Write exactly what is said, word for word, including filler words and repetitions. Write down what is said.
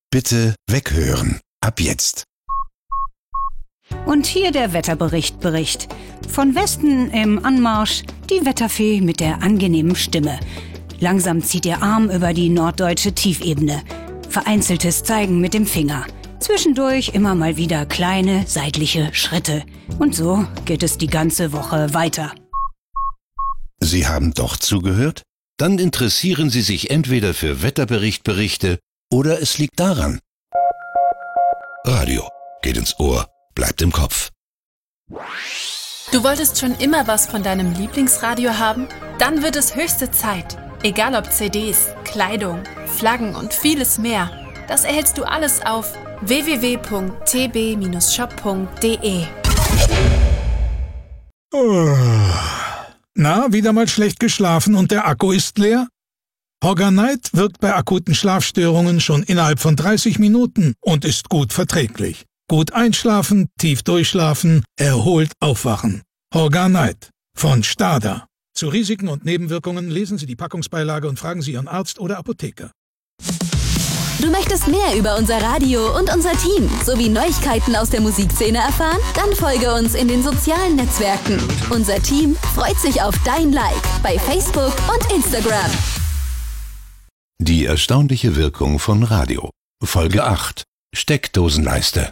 Bitte weghören. Ab jetzt. Und hier der Wetterbericht Bericht. Von Westen im Anmarsch die Wetterfee mit der angenehmen Stimme. Langsam zieht ihr Arm über die norddeutsche Tiefebene. Vereinzeltes Zeigen mit dem Finger. Zwischendurch immer mal wieder kleine seitliche Schritte. Und so geht es die ganze Woche weiter. Sie haben doch zugehört? Dann interessieren Sie sich entweder für Wetterbericht-Berichte oder es liegt daran. Radio geht ins Ohr, bleibt im Kopf. Du wolltest schon immer was von deinem Lieblingsradio haben? Dann wird es höchste Zeit. Egal ob C Ds, Kleidung, Flaggen und vieles mehr. Das erhältst du alles auf w w w punkt t b shop punkt d e. Oh. Na, wieder mal schlecht geschlafen und der Akku ist leer? Horganite wirkt bei akuten Schlafstörungen schon innerhalb von dreißig Minuten und ist gut verträglich. Gut einschlafen, tief durchschlafen, erholt aufwachen. Horganite von Stada. Zu Risiken und Nebenwirkungen lesen Sie die Packungsbeilage und fragen Sie Ihren Arzt oder Apotheker. Du möchtest mehr über unser Radio und unser Team sowie Neuigkeiten aus der Musikszene erfahren? Dann folge uns in den sozialen Netzwerken. Unser Team freut sich auf dein Like bei Facebook und Instagram. Die erstaunliche Wirkung von Radio. Folge acht. Steckdosenleiste.